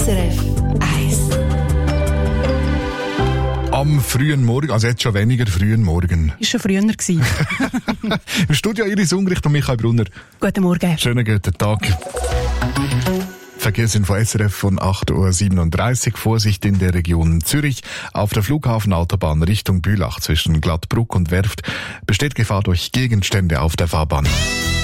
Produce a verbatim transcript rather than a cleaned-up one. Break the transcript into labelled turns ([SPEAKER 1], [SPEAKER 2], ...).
[SPEAKER 1] S R F eins.
[SPEAKER 2] Am frühen Morgen, also jetzt schon weniger frühen Morgen.
[SPEAKER 3] Ist schon früher gewesen.
[SPEAKER 2] Im Studio Iris Ungricht und Michael Brunner.
[SPEAKER 3] Guten Morgen.
[SPEAKER 2] Schönen guten Tag. Verkehrsinfo S R F von acht Uhr siebenunddreißig. Vorsicht in der Region Zürich. Auf der Flughafenautobahn Richtung Bülach zwischen Glattbruck und Werft besteht Gefahr durch Gegenstände auf der Fahrbahn.